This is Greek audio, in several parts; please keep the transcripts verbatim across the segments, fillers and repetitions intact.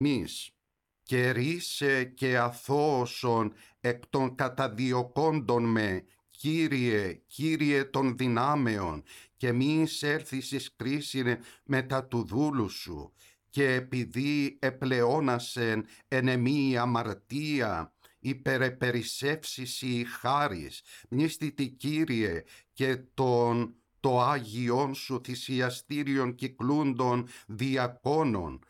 Μης και ρίσε και αθώωσον εκ των καταδιωκόντων με, Κύριε, Κύριε των δυνάμεων, και μη εισέλθεις εις κρίσιν μετά του δούλου σου, και επειδή επλεώνασεν εν εμή η αμαρτία, υπερεπερισεύσεις η χάρις, μνήστητη Κύριε, και τον το Άγιον σου θυσιαστήριον κυκλούντων διακόνων,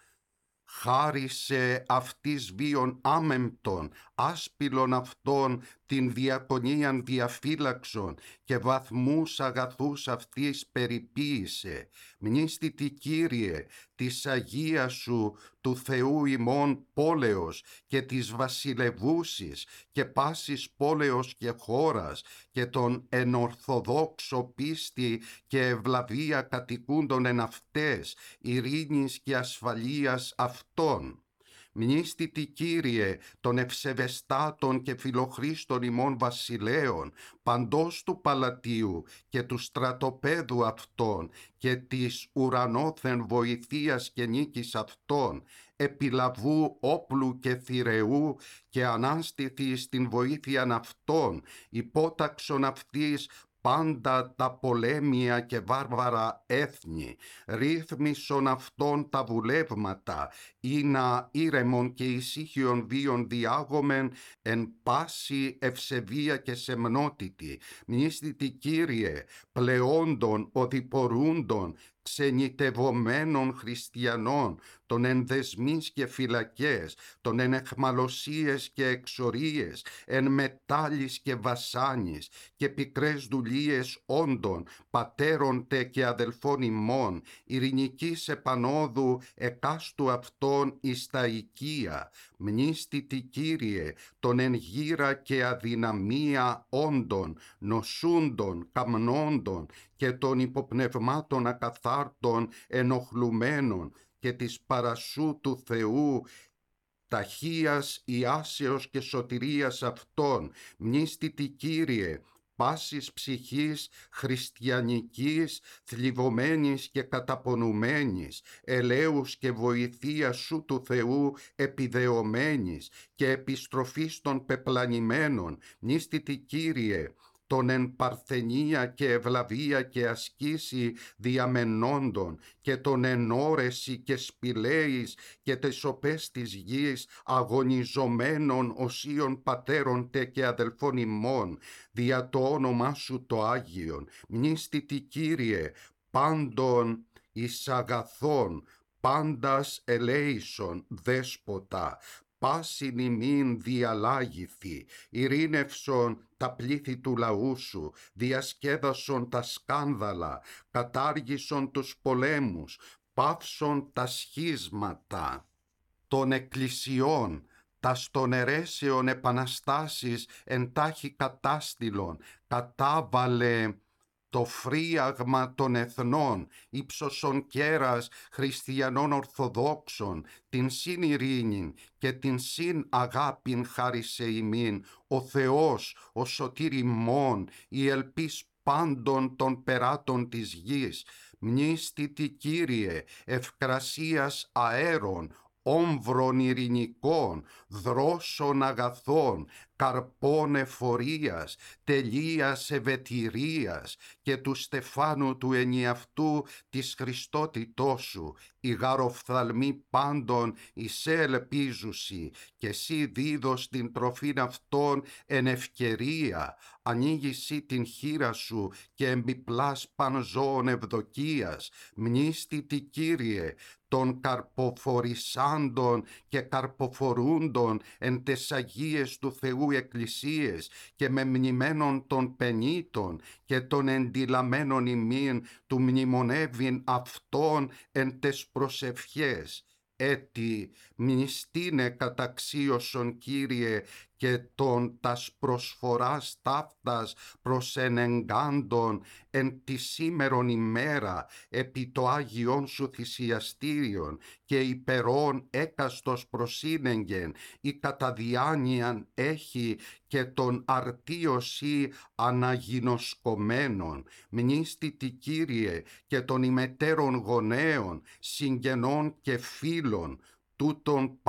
χάρισε αυτής βίων άμεμπτον, άσπυλον αυτών την διακονίαν διαφύλαξον, και βαθμούς αγαθούς αυτής περιποίησε. Μνήστητη Κύριε της Αγίας σου του Θεού ημών πόλεως και της βασιλευούσης και πάσης πόλεως και χώρας, και τον ενορθοδόξο πίστη και ευλαβία κατοικούντων εν αυτές, ειρήνης και ασφαλείας αυτών. Μνήστητη Κύριε των ευσεβεστάτων και φιλοχρήστων ημών βασιλέων, παντός του παλατίου και του στρατοπέδου αυτών και της ουρανόθεν βοηθείας και νίκης αυτών, επιλαβού όπλου και θηρεού και ανάστηθη στην βοήθειαν αυτών, υπόταξον αυτής πάντα τα πολέμια και βάρβαρα έθνη, ρύθμισον αυτών τα βουλεύματα, ή να ήρεμον και ησύχιον βίων διάγομεν εν πάση ευσεβία και σεμνότητη. Μνήστητη Κύριε πλεόντων οδηπορούντων, ξενιτευωμένων χριστιανών, των εν δεσμείς και φυλακές, των εν εχμαλωσίες και εξορίες, εν μετάλλης και βασάνης, και πικρές δουλείες όντων, πατέρων τε και αδελφών ημών, ειρηνικής επανόδου εκάστου αυτών εις τα οικία. Μνήστητη Κύριε των εν γύρα και αδυναμία όντων, νοσούντων, καμνόντων, και των υποπνευμάτων ακαθάρτων ενοχλουμένων, και της παρασού του Θεού ταχείας ιάσεως και σωτηρίας αυτών. Μνήστητη Κύριε πάσης ψυχής χριστιανικής, θλιβωμένης και καταπονουμένης, ελέους και βοηθείας σου του Θεού επιδεωμένης, και επιστροφής των πεπλανημένων. Μνήστητη Κύριε τον εν παρθενία και ευλαβία και ασκήσει διαμενόντων, και τον εν όρεση και σπηλαίης και τες σοπές της γης αγωνιζομένων οσίων πατέρων τε και αδελφών ημών, δια το όνομά σου το Άγιον. Μνήστητη Κύριε πάντων εις αγαθών, πάντας ελέησον δέσποτα, πάσιν ημίν διαλάγηθη, ειρήνευσον τα πλήθη του λαού σου, διασκέδασον τα σκάνδαλα, κατάργησον τους πολέμους, πάυσον τα σχίσματα των εκκλησιών, τας των αιρέσεων επαναστάσεις εντάχει κατάστηλον, κατάβαλε το φρίαγμα των εθνών, ύψωσον κέρας χριστιανών ορθοδόξων, την συν ειρήνην και την συν αγάπην χάρισε ημίν, ο Θεός, ο σωτήρ ημών, η ελπίς πάντων των περάτων της γης. Μνήστητη Κύριε ευκρασίας αέρων, όμβρων ειρηνικών, δρόσων αγαθών, καρπών εφορίας, τελείας ευετηρίας, και του στεφάνου του ενιαυτού της Χριστότητός σου, η γαροφθαλμή πάντων εισέ ελπίζουσι, και εσύ δίδος την τροφήν αυτών εν ευκαιρία, ανοίγησι την χείρα σου και εμπιπλάς παν ζώων ευδοκίας. Μνήστητη Κύριε των καρποφορισάντων και καρποφορούντων εν τες Αγίες του Θεού εκκλησίες, και με μνημένων των πενήτων και των εντυλαμένων ημίν του μνημονεύειν αυτών εν τες προσευχές. Έτι μνηστήνε καταξίωσον Κύριε και των τας προσφοράς ταύτας προς ενεγκάντων εν τη σήμερον ημέρα επί το Άγιον σου θυσιαστήριον, και υπερών έκαστος προσύνεγγεν, η καταδιάνοιαν έχει και τον αρτίωση αναγινωσκομένων. Μνήστητη Κύριε και των ημετέρων γονέων, συγγενών και φίλων, τούτων